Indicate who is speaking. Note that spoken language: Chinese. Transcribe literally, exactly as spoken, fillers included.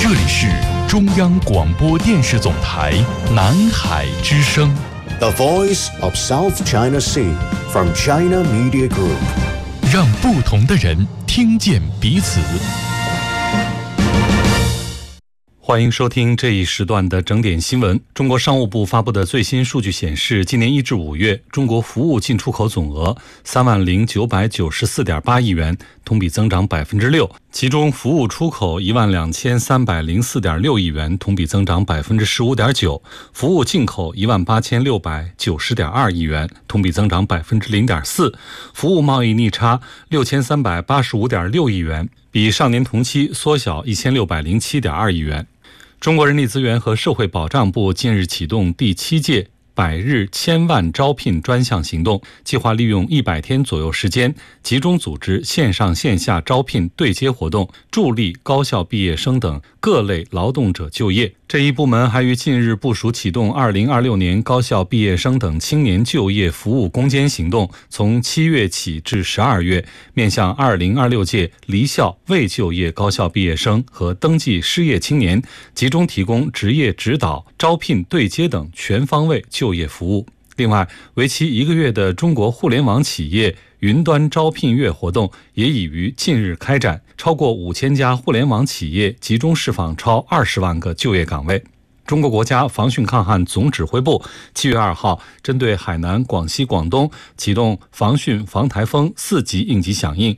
Speaker 1: 这里是中央广播电视总台南海之声
Speaker 2: The Voice of South China Sea from China Media Group，
Speaker 1: 让不同的人听见彼此。
Speaker 3: 欢迎收听这一时段的整点新闻。中国商务部发布的最新数据显示，今年一至五月，中国服务进出口总额三万零九百九十四点八亿元，同比增长百分之六。其中，服务出口一万两千三百零四点六亿元，同比增长百分之十五点九；服务进口一万八千六百九十点二亿元，同比增长百分之零点四；服务贸易逆差六千三百八十五点六亿元，比上年同期缩小一千六百零七点二亿元。中国人力资源和社会保障部近日启动第七届百日千万招聘专项行动，计划利用一百天左右时间，集中组织线上线下招聘对接活动，助力高校毕业生等各类劳动者就业。这一部门还于近日部署启动二零二六年高校毕业生等青年就业服务攻坚行动，从七月起至十二月，面向二零二六届离校未就业高校毕业生和登记失业青年，集中提供职业指导、招聘对接等全方位就业服务。另外，为期一个月的中国互联网企业云端招聘月活动也已于近日开展，超过五千家互联网企业集中释放超二十万个就业岗位。中国国家防汛抗旱总指挥部七月二号针对海南、广西、广东启动防汛防台风四级应急响应，